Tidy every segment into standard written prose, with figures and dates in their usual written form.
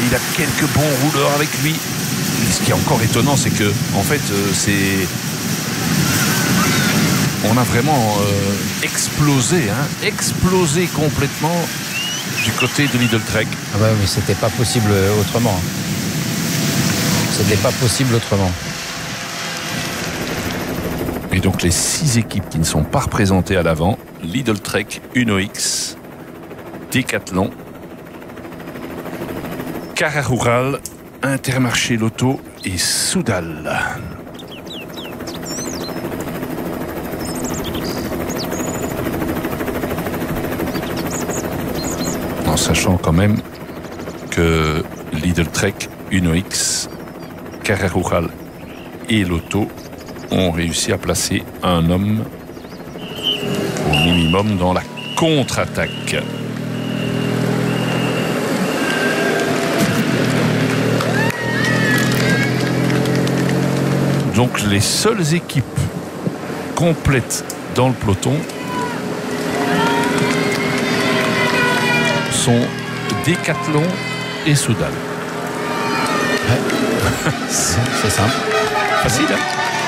il a quelques bons rouleurs avec lui. Et ce qui est encore étonnant, c'est que en fait, on a vraiment explosé complètement du côté de Lidl Trek. Ah bah, mais c'était pas possible autrement. C'était pas possible autrement. Et donc les 6 équipes qui ne sont pas représentées à l'avant: Lidl Trek, Uno-X, Decathlon, Carrera Rural, Intermarché Lotto et Soudal. En sachant quand même que Lidl Trek, Uno-X, Carrera Rural et Lotto ont réussi à placer un homme au minimum dans la contre-attaque. Donc les seules équipes complètes dans le peloton sont Decathlon et Soudal. Ouais. C'est simple. Facile, hein?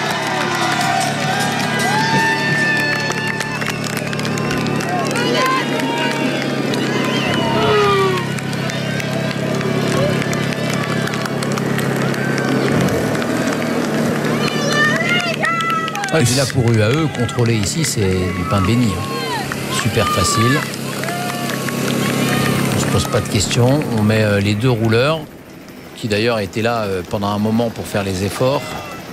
Ouais, puis là pour UAE, contrôler ici c'est du pain béni. Super facile. On se pose pas de questions. On met les 2 rouleurs qui d'ailleurs étaient là pendant un moment pour faire les efforts.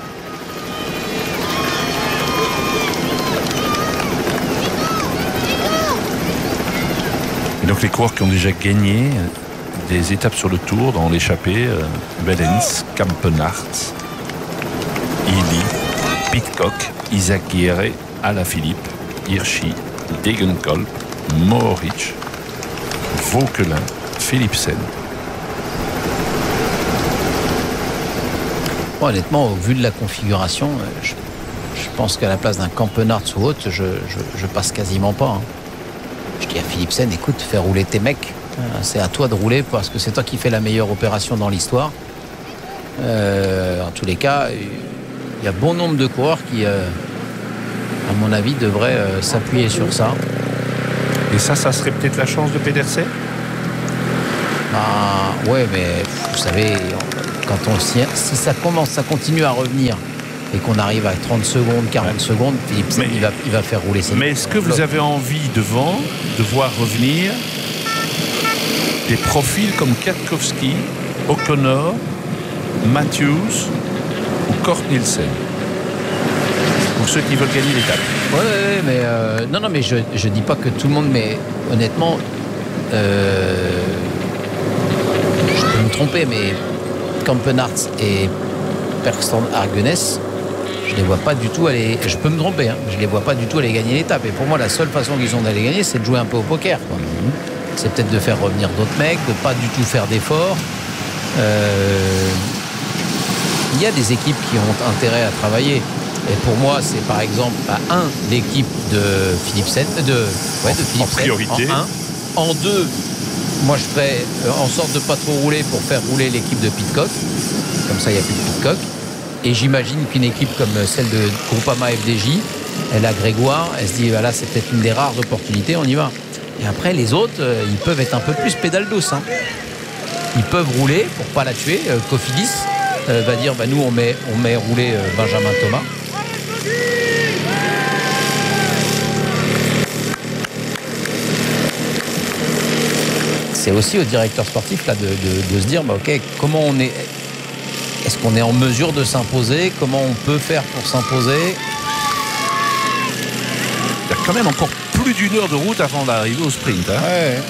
Et donc les coureurs qui ont déjà gagné des étapes sur le Tour dans l'échappée: Wellens, Kampenarts, Ili, Pidcock, Isaac Guerre, Alaphilippe, Hirschi, Degenkolb, Mohoric, Vauquelin, Philipsen. Bon, honnêtement, au vu de la configuration, je pense qu'à la place d'un Kampenarts ou autre, je passe quasiment pas. Hein. Je dis à Philipsen, écoute, fais rouler tes mecs. C'est à toi de rouler parce que c'est toi qui fais la meilleure opération dans l'histoire. En tous les cas, il y a bon nombre de coureurs qui, à mon avis, devraient s'appuyer sur ça. Et ça serait peut-être la chance de Pedersen? Ah, ouais, mais vous savez, quand si ça continue à revenir et qu'on arrive à 30 secondes, 40 secondes, Philipsen, il va faire rouler ses. Mais est-ce que vous avez envie de voir revenir des profils comme Kwiatkowski, O'Connor, Matthews ou Kort Nielsen, pour ceux qui veulent gagner l'étape? Ouais, mais non, mais je dis pas que tout le monde, mais honnêtement, je peux me tromper, mais Kampenarts et Persson Argenes, je les vois pas du tout aller. Je peux me tromper, hein, je les vois pas du tout aller gagner l'étape. Et pour moi, la seule façon qu'ils ont d'aller gagner, c'est de jouer un peu au poker, quoi. C'est peut-être de faire revenir d'autres mecs, de pas du tout faire d'efforts. Il y a des équipes qui ont intérêt à travailler. Et pour moi, c'est par exemple l'équipe de Philipsen, de Philipsen, en priorité. En 2, moi je ferais en sorte de pas trop rouler pour faire rouler l'équipe de Pidcock. Comme ça, il n'y a plus de Pidcock. Et j'imagine qu'une équipe comme celle de Groupama FDJ, elle a Grégoire, elle se dit voilà, c'est peut-être une des rares opportunités, on y va. Et après, les autres, ils peuvent être un peu plus pédale douce. Hein. Ils peuvent rouler pour pas la tuer. Cofidis va dire nous on met rouler Benjamin Thomas. C'est aussi au directeur sportif là de se dire ok, comment on est. Est-ce qu'on est en mesure de s'imposer? Comment on peut faire pour s'imposer? Il y a quand même encore plus d'une heure de route avant d'arriver au sprint. Hein. Ouais.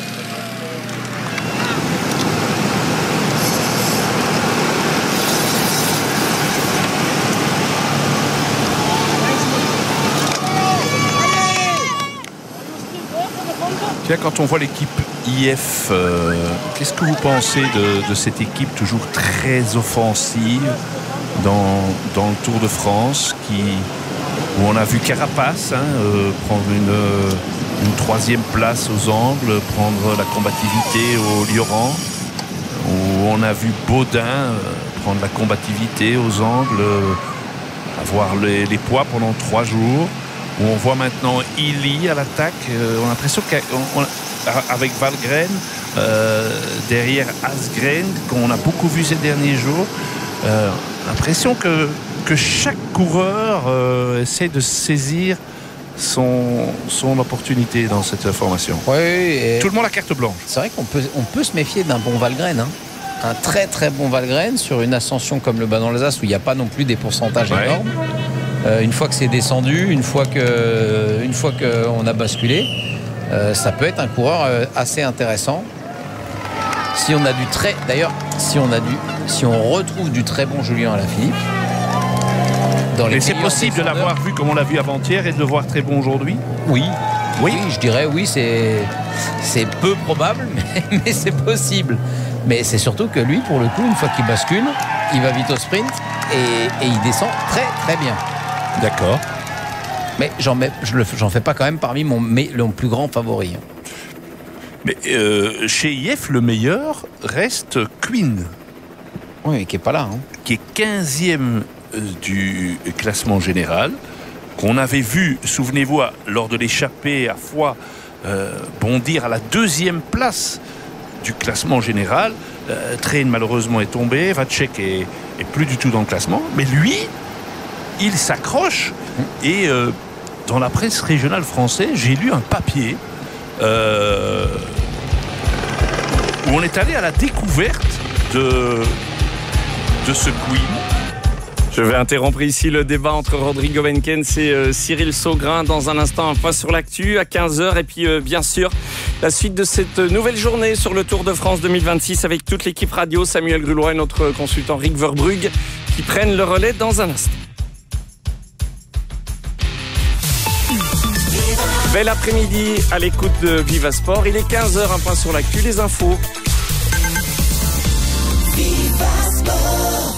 Quand on voit l'équipe IF, qu'est-ce que vous pensez de cette équipe toujours très offensive dans le Tour de France, où on a vu Carapace prendre une 3e place aux Angles, prendre la combativité au Lioran, où on a vu Baudin prendre la combativité aux angles, avoir les poids pendant 3 jours, où on voit maintenant Illy à l'attaque. On a l'impression qu'avec Valgren, derrière Asgren, qu'on a beaucoup vu ces derniers jours, l'impression que chaque coureur essaie de saisir son opportunité dans cette formation. Oui, tout le monde a carte blanche. C'est vrai qu'on peut se méfier d'un bon Valgren, hein. Un très très bon Valgren sur une ascension comme le Bas dans l'Alsace où il n'y a pas non plus des pourcentages énormes. Une fois que c'est descendu, une fois qu'on a basculé, ça peut être un coureur assez intéressant. Si on a du très, d'ailleurs, si on retrouve du très bon Julien Alaphilippe. Mais c'est possible de l'avoir vu comme on l'a vu avant-hier et de le voir très bon aujourd'hui. Oui, je dirais oui, c'est peu probable, mais c'est possible. Mais c'est surtout que lui, pour le coup, une fois qu'il bascule, il va vite au sprint et il descend très très bien. D'accord. Mais j'en fais pas quand même parmi mon plus grand favori. Mais chez IF, le meilleur reste Queen. Oui, qui est pas là. Hein. Qui est 15e du classement général, qu'on avait vu, souvenez-vous, lors de l'échappée à Foix, bondir à la 2e place du classement général. Train malheureusement est tombé, Vacek est plus du tout dans le classement, mais lui, il s'accroche et dans la presse régionale française, j'ai lu un papier où on est allé à la découverte de ce Queen. Je vais interrompre ici le débat entre Rodrigo Benkens et Cyril Saugrain. Dans un instant, un point sur l'actu à 15h. Et puis, bien sûr, la suite de cette nouvelle journée sur le Tour de France 2026 avec toute l'équipe radio, Samuel Grulois et notre consultant Rick Verbrugge qui prennent le relais dans un instant. Bel après-midi à l'écoute de Viva Sport. Il est 15h, un point sur l'actu, les infos. Viva Sport.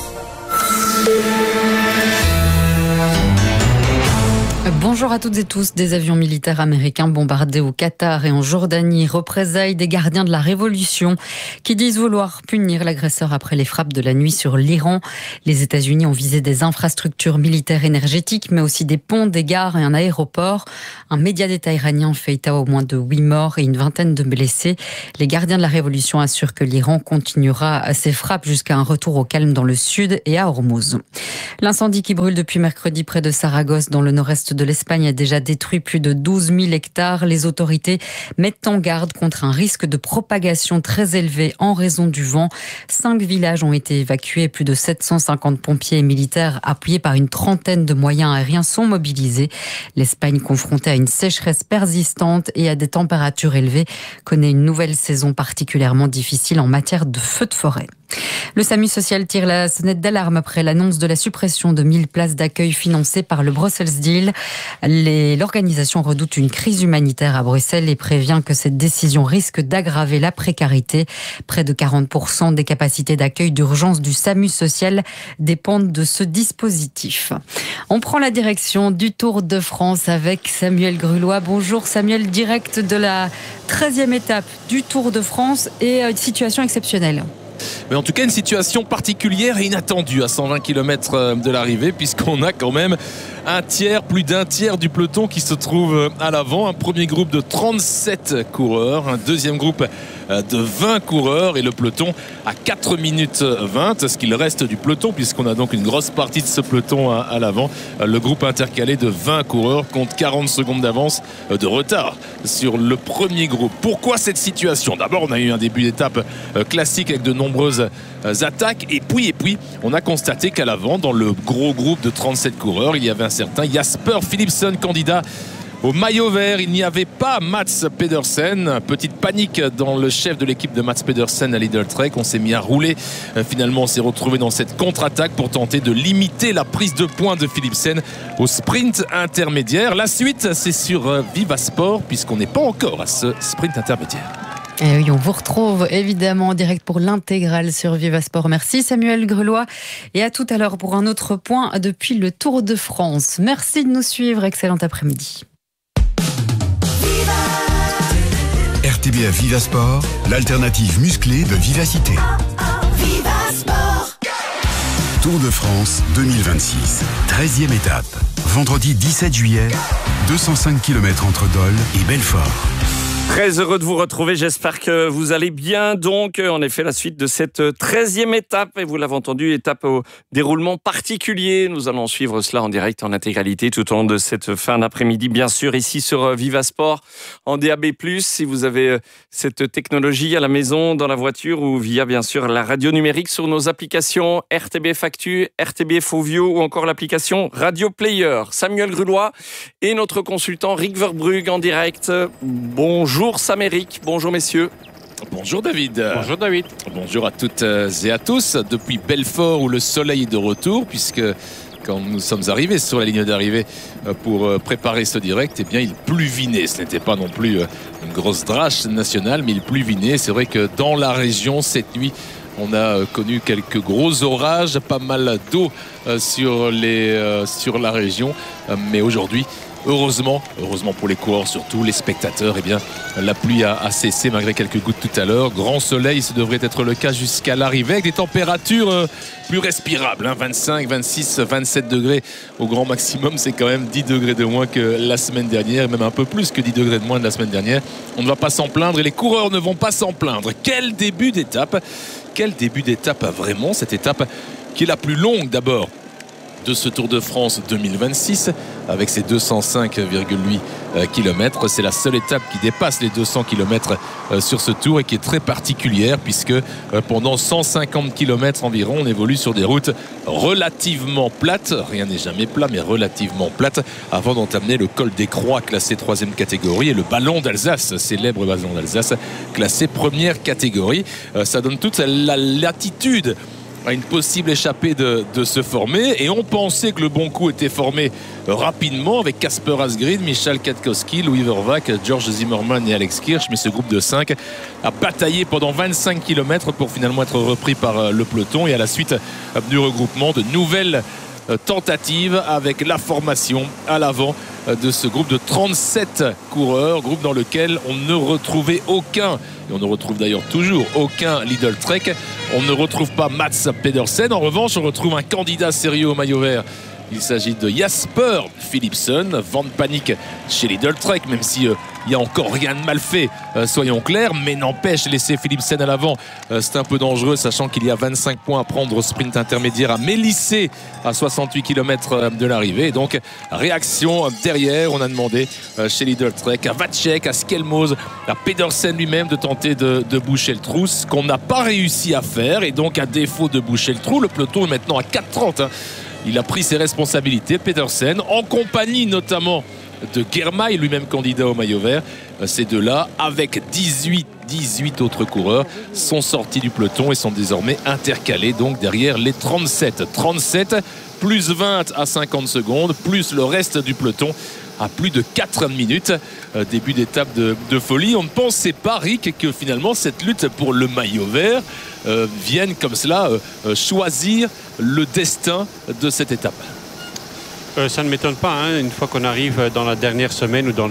Bonjour à toutes et tous. Des avions militaires américains bombardés au Qatar et en Jordanie, représailles des gardiens de la Révolution qui disent vouloir punir l'agresseur après les frappes de la nuit sur l'Iran. Les États-Unis ont visé des infrastructures militaires énergétiques, mais aussi des ponts, des gares et un aéroport. Un média d'État iranien fait état au moins de 8 morts et une vingtaine de blessés. Les gardiens de la Révolution assurent que l'Iran continuera ses frappes jusqu'à un retour au calme dans le sud et à Hormuz. L'incendie qui brûle depuis mercredi près de Saragosse, dans le nord-est de l'Espagne, a déjà détruit plus de 12 000 hectares. Les autorités mettent en garde contre un risque de propagation très élevé en raison du vent. 5 villages ont été évacués. Plus de 750 pompiers et militaires appuyés par une trentaine de moyens aériens sont mobilisés. L'Espagne, confrontée à une sécheresse persistante et à des températures élevées, connaît une nouvelle saison particulièrement difficile en matière de feux de forêt. Le SAMU social tire la sonnette d'alarme après l'annonce de la suppression de 1000 places d'accueil financées par le Brussels Deal. L'organisation redoute une crise humanitaire à Bruxelles et prévient que cette décision risque d'aggraver la précarité. Près de 40% des capacités d'accueil d'urgence du SAMU social dépendent de ce dispositif. On prend la direction du Tour de France avec Samuel Grulois. Bonjour Samuel, direct de la 13e étape du Tour de France et une situation exceptionnelle. Mais en tout cas, une situation particulière et inattendue à 120 km de l'arrivée, puisqu'on a quand même plus d'un tiers du peloton qui se trouve à l'avant. Un premier groupe de 37 coureurs, un deuxième groupe de 20 coureurs et le peloton à 4 minutes 20, ce qu'il reste du peloton, puisqu'on a donc une grosse partie de ce peloton à l'avant. Le groupe intercalé de 20 coureurs compte 40 secondes d'avance de retard sur le premier groupe. Pourquoi cette situation ? D'abord, on a eu un début d'étape classique avec de nombreuses attaques et puis on a constaté qu'à l'avant, dans le gros groupe de 37 coureurs, il y avait un certain Jasper Philipsen, candidat au maillot vert. Il n'y avait pas Mats Pedersen. Petite panique dans le chef de l'équipe de Mats Pedersen à Lidl Trek. On s'est mis à rouler. Finalement, on s'est retrouvé dans cette contre-attaque pour tenter de limiter la prise de points de Philipsen au sprint intermédiaire. La suite, c'est sur Viva Sport, puisqu'on n'est pas encore à ce sprint intermédiaire. Et oui, on vous retrouve évidemment en direct pour l'intégrale sur Viva Sport. Merci Samuel Grulois et à tout à l'heure pour un autre point depuis le Tour de France. Merci de nous suivre, excellent après-midi. RTBF Viva Sport, l'alternative musclée de Vivacité. Tour de France 2026, 13e étape. Vendredi 17 juillet, 205 km entre Dole et Belfort. Très heureux de vous retrouver, j'espère que vous allez bien. Donc, en effet, la suite de cette 13e étape, et vous l'avez entendu, étape au déroulement particulier. Nous allons suivre cela en direct, en intégralité, tout au long de cette fin d'après-midi, bien sûr, ici sur Vivasport, en DAB+. Si vous avez cette technologie à la maison, dans la voiture, ou via, bien sûr, la radio numérique sur nos applications RTBF Actu, RTBF Ovio, ou encore l'application Radio Player. Samuel Grulois et notre consultant Rick Verbrugge en direct. Bonjour Sam-Éric, bonjour messieurs. Bonjour David. Bonjour David. Bonjour à toutes et à tous. Depuis Belfort où le soleil est de retour, puisque quand nous sommes arrivés sur la ligne d'arrivée pour préparer ce direct, eh bien il pluvinait. Ce n'était pas non plus une grosse drache nationale, mais il pluvinait. C'est vrai que dans la région, cette nuit, on a connu quelques gros orages, pas mal d'eau sur la région. Mais aujourd'hui, heureusement pour les coureurs, surtout les spectateurs, eh bien, la pluie a cessé malgré quelques gouttes tout à l'heure. Grand soleil, ce devrait être le cas jusqu'à l'arrivée, avec des températures plus respirables, 25, 26, 27 degrés au grand maximum. C'est quand même 10 degrés de moins que la semaine dernière, même un peu plus que 10 degrés de moins de la semaine dernière. On ne va pas s'en plaindre et les coureurs ne vont pas s'en plaindre. Quel début d'étape vraiment, cette étape qui est la plus longue d'abord de ce Tour de France 2026 avec ses 205,8 km. C'est la seule étape qui dépasse les 200 km sur ce Tour et qui est très particulière puisque pendant 150 km environ, on évolue sur des routes relativement plates. Rien n'est jamais plat, mais relativement plates avant d'entamer le col des Croix classé 3e catégorie et le ballon d'Alsace, célèbre ballon d'Alsace classé 1re catégorie. Ça donne toute la latitude à une possible échappée de se former, et on pensait que le bon coup était formé rapidement avec Kasper Asgreen, Michal Kwiatkowski, Louis Vervaeke, George Zimmermann et Alex Kirch, mais ce groupe de 5 a bataillé pendant 25 km pour finalement être repris par le peloton, et à la suite du regroupement, de nouvelles tentatives avec la formation à l'avant de ce groupe de 37 coureurs, groupe dans lequel on ne retrouvait aucun, et on ne retrouve d'ailleurs toujours aucun Lidl Trek. On ne retrouve pas Mats Pedersen. En revanche, on retrouve un candidat sérieux au maillot vert. Il s'agit de Jasper Philipsen, Van Paniek chez Lidl Trek, même si il y a encore rien de mal fait, soyons clairs, mais n'empêche, laisser Philipsen à l'avant, c'est un peu dangereux, sachant qu'il y a 25 points à prendre au sprint intermédiaire à Mélissé à 68 km de l'arrivée. Et donc, réaction derrière, on a demandé chez Lidl Trek à Vacek, à Skelmose, à Pedersen lui-même de tenter de boucher le trou, ce qu'on n'a pas réussi à faire. Et donc, à défaut de boucher le trou, le peloton est maintenant à 4,30. Il a pris ses responsabilités, Pedersen, en compagnie notamment de Girmay, lui-même candidat au maillot vert. Ces deux-là, avec 18 autres coureurs, sont sortis du peloton et sont désormais intercalés donc derrière les 37. 37 plus 20 à 50 secondes, plus le reste du peloton à plus de 4 minutes. Début d'étape de folie. On ne pensait pas, Rick, que finalement cette lutte pour le maillot vert vienne comme cela choisir le destin de cette étape. Ça ne m'étonne pas, hein. Une fois qu'on arrive dans la dernière semaine ou dans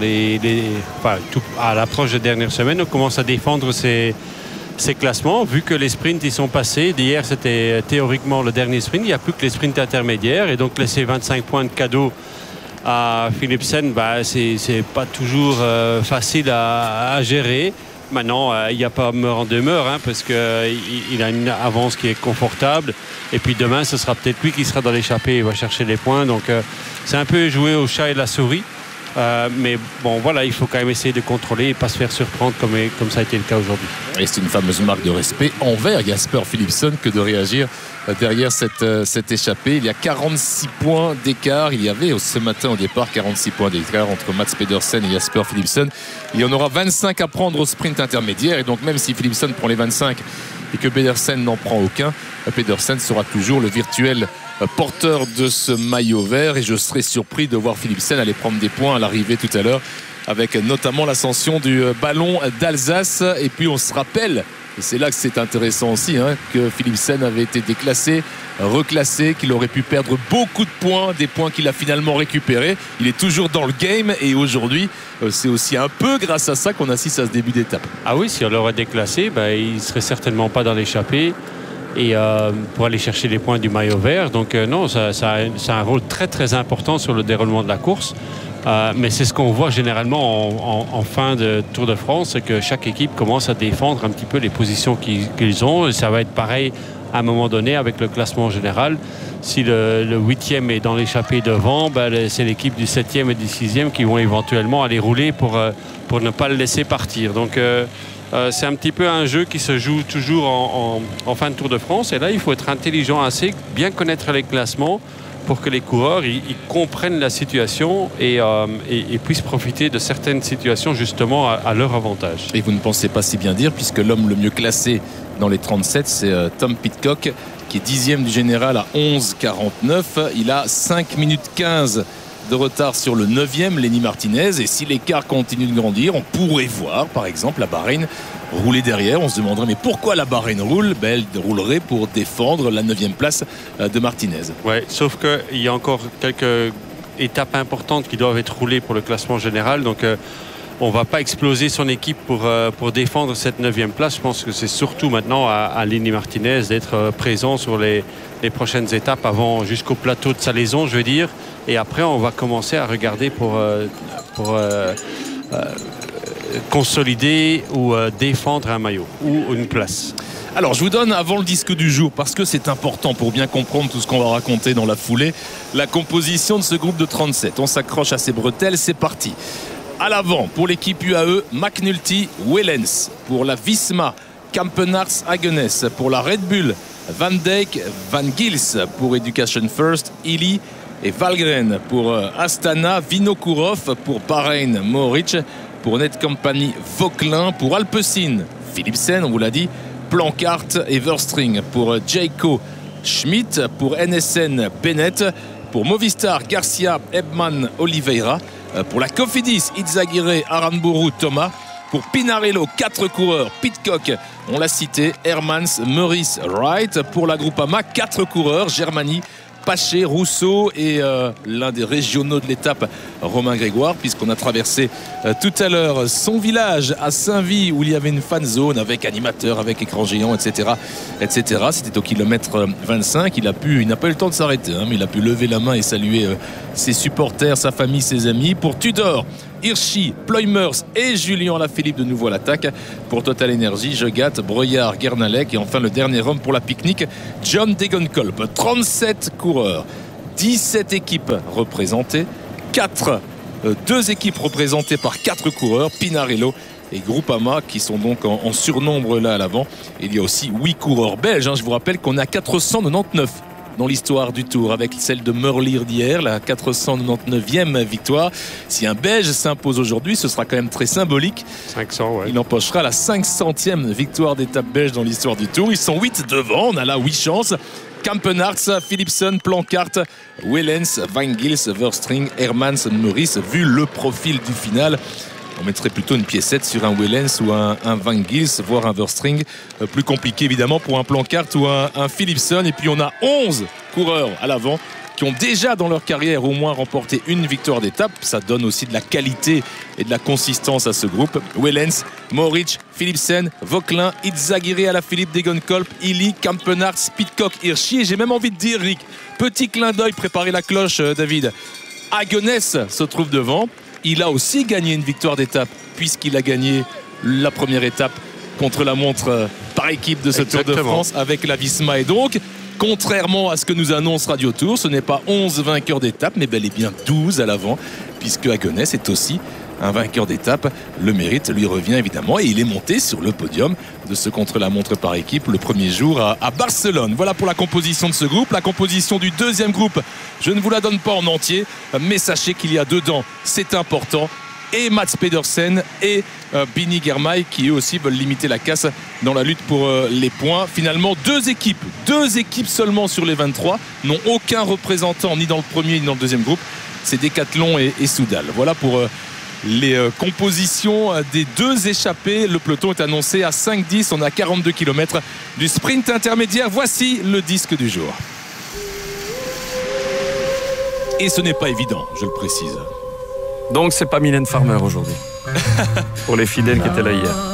à l'approche de la dernière semaine, on commence à défendre ces classements. Vu que les sprints ils sont passés, d'hier c'était théoriquement le dernier sprint, il n'y a plus que les sprints intermédiaires, et donc laisser 25 points de cadeau à Philipsen, c'est pas toujours facile à gérer. Maintenant, il n'y a pas meur en demeure, hein, parce qu'il a une avance qui est confortable. Et puis demain, ce sera peut-être lui qui sera dans l'échappée. Il va chercher les points. Donc, c'est un peu jouer au chat et la souris. Mais bon, voilà, il faut quand même essayer de contrôler et ne pas se faire surprendre comme ça a été le cas aujourd'hui. Et c'est une fameuse marque de respect envers Jasper Philipsen que de réagir derrière cette échappée. Il y a 46 points d'écart. Il y avait ce matin au départ 46 points d'écart entre Mats Pedersen et Jasper Philipsen. Il y en aura 25 à prendre au sprint intermédiaire. Et donc même si Philipsen prend les 25 et que Pedersen n'en prend aucun, Pedersen sera toujours le virtuel porteur de ce maillot vert. Et je serais surpris de voir Philipsen aller prendre des points à l'arrivée tout à l'heure, avec notamment l'ascension du ballon d'Alsace. Et puis on se rappelle, et c'est là que c'est intéressant aussi, hein, que Philipsen avait été déclassé, reclassé, qu'il aurait pu perdre beaucoup de points, des points qu'il a finalement récupérés. Il est toujours dans le game, et aujourd'hui c'est aussi un peu grâce à ça qu'on assiste à ce début d'étape. Ah oui, si on l'aurait déclassé, il ne serait certainement pas dans l'échappée. et pour aller chercher les points du maillot vert. Donc non, ça a un rôle très très important sur le déroulement de la course. Mais c'est ce qu'on voit généralement en fin de Tour de France, c'est que chaque équipe commence à défendre un petit peu les positions qu'ils ont. Et ça va être pareil à un moment donné avec le classement général. Si le 8e est dans l'échappée devant, c'est l'équipe du 7e et du 6e qui vont éventuellement aller rouler pour ne pas le laisser partir. Donc c'est un petit peu un jeu qui se joue toujours en fin de Tour de France. Et là, il faut être intelligent assez, bien connaître les classements pour que les coureurs ils comprennent la situation et puissent profiter de certaines situations justement à leur avantage. Et vous ne pensez pas si bien dire, puisque l'homme le mieux classé dans les 37, c'est Tom Pidcock, qui est 10e du général à 11,49. Il a 5 minutes 15 de retard sur le 9e, Lenny Martinez. Et si l'écart continue de grandir, on pourrait voir, par exemple, la Bahreïn rouler derrière. On se demanderait, mais pourquoi la Bahreïn roule? Elle roulerait pour défendre la 9e place de Martinez. Ouais, sauf qu'il y a encore quelques étapes importantes qui doivent être roulées pour le classement général. Donc, on ne va pas exploser son équipe pour défendre cette 9e place. Je pense que c'est surtout maintenant à Lenny Martinez d'être présent sur les prochaines étapes jusqu'au plateau de Salaison, je veux dire. Et après, on va commencer à regarder pour consolider ou défendre un maillot ou une place. Alors je vous donne avant le disque du jour, parce que c'est important pour bien comprendre tout ce qu'on va raconter dans la foulée, la composition de ce groupe de 37. On s'accroche à ses bretelles, c'est parti. À l'avant, pour l'équipe UAE, McNulty, Wellens. Pour la Visma, Kampenarts, Hagenes. Pour la Red Bull, Van Dijk, Van Gils. Pour Education First, Illy et Valgren. Pour Astana, Vinokourov. Pour Bahreïn, Mohoric. Pour Netcompany, Vauquelin. Pour Alpecin, Philipsen, on vous l'a dit, Plancart et Verstring. Pour Jayco, Schmidt. Pour NSN, Bennett. Pour Movistar, Garcia, Ebman, Oliveira. Pour la Cofidis, Izagirre, Aranburu, Thomas. Pour Pinarello, 4 coureurs, Pidcock, on l'a cité, Hermans, Meurice, Wright. Pour la Groupama, 4 coureurs, Germany, Paché, Rousseau et l'un des régionaux de l'étape, Romain Grégoire, puisqu'on a traversé tout à l'heure son village à Saint-Vit où il y avait une fan zone avec animateur, avec écran géant, etc. etc. C'était au kilomètre 25. Il n'a pas eu le temps de s'arrêter, mais il a pu lever la main et saluer ses supporters, sa famille, ses amis. Pour Tudor, Hirschi, Ploymers et Julien Alaphilippe de nouveau à l'attaque. Pour Total Energy, Jegat, Breuillard, Guernalec et enfin le dernier homme pour la pique-nique, John Degenkolb. 37 coureurs, 17 équipes représentées, 2 équipes représentées par 4 coureurs, Pinarello et Groupama qui sont donc en surnombre là à l'avant. Il y a aussi 8 coureurs belges. Je vous rappelle qu'on a 499 dans l'histoire du Tour, avec celle de Merlier d'hier, la 499e victoire. Si un Belge s'impose aujourd'hui, ce sera quand même très symbolique. 500, ouais. Il empochera la 500e victoire d'étape belge dans l'histoire du Tour. Ils sont 8 devant, on a là 8 chances. Kampenarts, Philipsen, Plancart, Wellens, Van Gils, Verstring, Hermans, Meurice. Vu le profil du final, on mettrait plutôt une piécette sur un Wellens ou un Van Gils, voire un Verstring. Plus compliqué évidemment pour un Plancart ou un Philipsen. Et puis on a 11 coureurs à l'avant qui ont déjà dans leur carrière au moins remporté une victoire d'étape. Ça donne aussi de la qualité et de la consistance à ce groupe. Wellens, Mohoric, Philipsen, Vauquelin, Izagirre, Alaphilippe, Degenkolb, Illy, Kampenarts, Pidcock, Hirschi. Et j'ai même envie de dire, Rick, petit clin d'œil, préparez la cloche, David. Hagenes se trouve devant. Il a aussi gagné une victoire d'étape puisqu'il a gagné la première étape contre la montre par équipe de ce Exactement. Tour de France avec la Visma. Et donc, contrairement à ce que nous annonce Radio Tour, ce n'est pas 11 vainqueurs d'étape, mais bel et bien 12 à l'avant, puisque Hagenes est aussi un vainqueur d'étape. Le mérite lui revient évidemment et il est monté sur le podium de ce contre-la-montre par équipe le premier jour à Barcelone. Voilà pour la composition de ce groupe. La composition du deuxième groupe, je ne vous la donne pas en entier, mais sachez qu'il y a dedans, c'est important, et Mats Pedersen et Bini Girmay qui eux aussi veulent limiter la casse dans la lutte pour les points. Finalement, deux équipes seulement sur les 23 n'ont aucun représentant ni dans le premier ni dans le deuxième groupe. C'est Decathlon et Soudal. Voilà pour les compositions des deux échappés. Le peloton est annoncé à 5-10. On a 42 km du sprint intermédiaire. Voici le disque du jour. Et ce n'est pas évident, je le précise. Donc c'est pas Mylène Farmer aujourd'hui. Pour les fidèles qui étaient là hier.